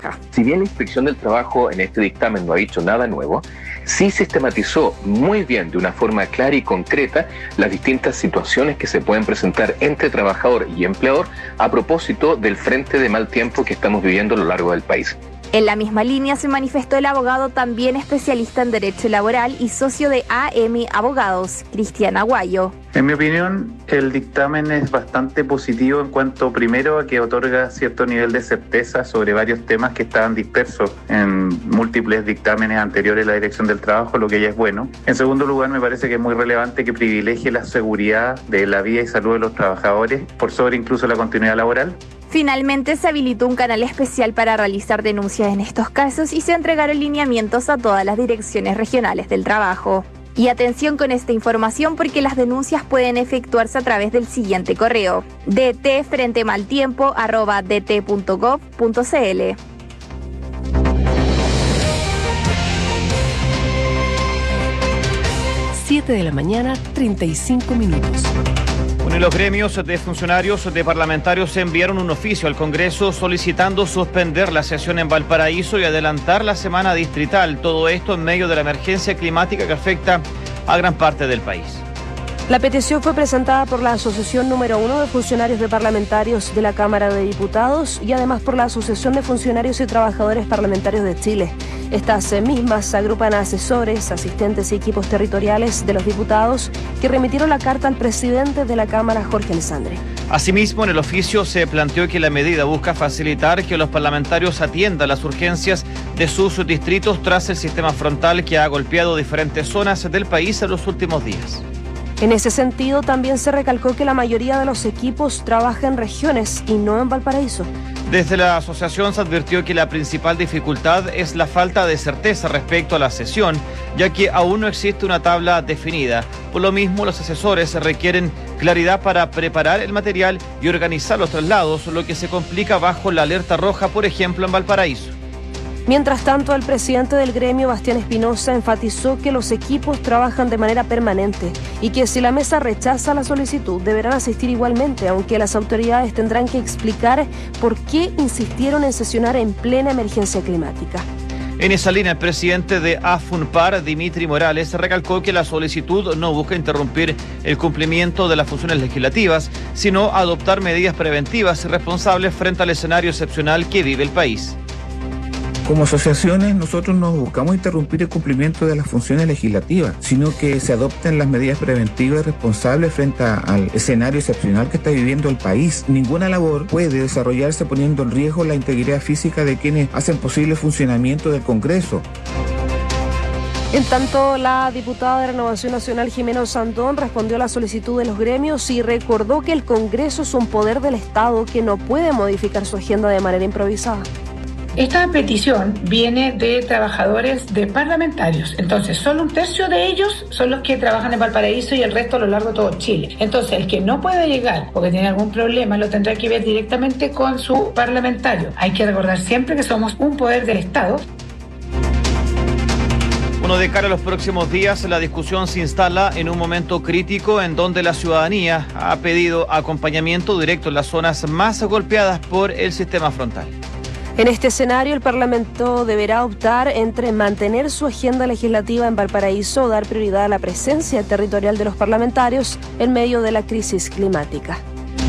baja. Si bien la Inspección del Trabajo en este dictamen no ha dicho nada nuevo, sí sistematizó muy bien, de una forma clara y concreta, las distintas situaciones que se pueden presentar entre trabajador y empleador a propósito del frente de mal tiempo que estamos viviendo a lo largo del país. En la misma línea se manifestó el abogado también especialista en Derecho Laboral y socio de AM Abogados, Cristian Aguayo. En mi opinión, el dictamen es bastante positivo en cuanto, primero, a que otorga cierto nivel de certeza sobre varios temas que estaban dispersos en múltiples dictámenes anteriores de la Dirección del Trabajo, lo que ya es bueno. En segundo lugar, me parece que es muy relevante que privilegie la seguridad de la vida y salud de los trabajadores por sobre incluso la continuidad laboral. Finalmente, se habilitó un canal especial para realizar denuncias en estos casos y se entregaron lineamientos a todas las direcciones regionales del trabajo. Y atención con esta información porque las denuncias pueden efectuarse a través del siguiente correo: dtfrentemaltiempo@dt.gov.cl. 7 de la mañana, 35 minutos. Bueno, y los gremios de funcionarios de parlamentarios enviaron un oficio al Congreso solicitando suspender la sesión en Valparaíso y adelantar la semana distrital. Todo esto en medio de la emergencia climática que afecta a gran parte del país. La petición fue presentada por la Asociación número 1 de Funcionarios de Parlamentarios de la Cámara de Diputados y además por la Asociación de Funcionarios y Trabajadores Parlamentarios de Chile. Estas mismas agrupan a asesores, asistentes y equipos territoriales de los diputados que remitieron la carta al presidente de la Cámara, Jorge Alessandri. Asimismo, en el oficio se planteó que la medida busca facilitar que los parlamentarios atiendan las urgencias de sus distritos tras el sistema frontal que ha golpeado diferentes zonas del país en los últimos días. En ese sentido, también se recalcó que la mayoría de los equipos trabaja en regiones y no en Valparaíso. Desde la asociación se advirtió que la principal dificultad es la falta de certeza respecto a la sesión, ya que aún no existe una tabla definida. Por lo mismo, los asesores requieren claridad para preparar el material y organizar los traslados, lo que se complica bajo la alerta roja, por ejemplo, en Valparaíso. Mientras tanto, el presidente del gremio, Bastián Espinosa, enfatizó que los equipos trabajan de manera permanente y que si la mesa rechaza la solicitud, deberán asistir igualmente, aunque las autoridades tendrán que explicar por qué insistieron en sesionar en plena emergencia climática. En esa línea, el presidente de AFUNPAR, Dimitri Morales, recalcó que la solicitud no busca interrumpir el cumplimiento de las funciones legislativas, sino adoptar medidas preventivas y responsables frente al escenario excepcional que vive el país. Como asociaciones, nosotros no buscamos interrumpir el cumplimiento de las funciones legislativas, sino que se adopten las medidas preventivas y responsables frente al escenario excepcional que está viviendo el país. Ninguna labor puede desarrollarse poniendo en riesgo la integridad física de quienes hacen posible el funcionamiento del Congreso. En tanto, la diputada de Renovación Nacional, Jimena Sandón, respondió a la solicitud de los gremios y recordó que el Congreso es un poder del Estado que no puede modificar su agenda de manera improvisada. Esta petición viene de trabajadores de parlamentarios, entonces solo un tercio de ellos son los que trabajan en Valparaíso y el resto a lo largo de todo Chile. Entonces el que no pueda llegar porque tiene algún problema lo tendrá que ver directamente con su parlamentario. Hay que recordar siempre que somos un poder del Estado. Bueno, de cara a los próximos días, la discusión se instala en un momento crítico en donde la ciudadanía ha pedido acompañamiento directo en las zonas más golpeadas por el sistema frontal. En este escenario, el Parlamento deberá optar entre mantener su agenda legislativa en Valparaíso o dar prioridad a la presencia territorial de los parlamentarios en medio de la crisis climática.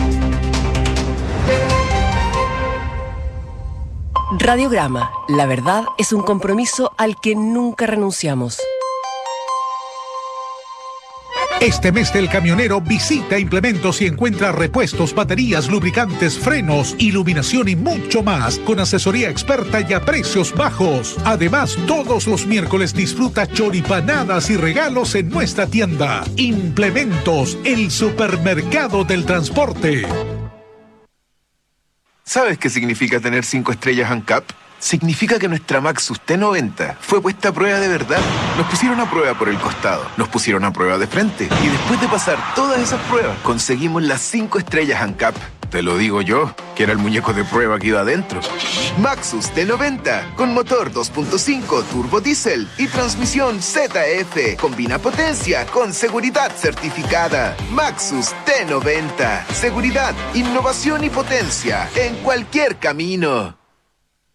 Radiograma. La verdad es un compromiso al que nunca renunciamos. Este mes del camionero visita Implementos y encuentra repuestos, baterías, lubricantes, frenos, iluminación y mucho más con asesoría experta y a precios bajos. Además, todos los miércoles disfruta choripanadas y regalos en nuestra tienda. Implementos, el supermercado del transporte. ¿Sabes qué significa tener 5 estrellas ANCAP? Significa que nuestra Maxus T90 fue puesta a prueba de verdad. Nos pusieron a prueba por el costado, nos pusieron a prueba de frente y después de pasar todas esas pruebas conseguimos las 5 estrellas ANCAP. Te lo digo yo, que era el muñeco de prueba que iba adentro. Maxus T90 con motor 2.5 turbo diésel y transmisión ZF. Combina potencia con seguridad certificada. Maxus T90. Seguridad, innovación y potencia en cualquier camino.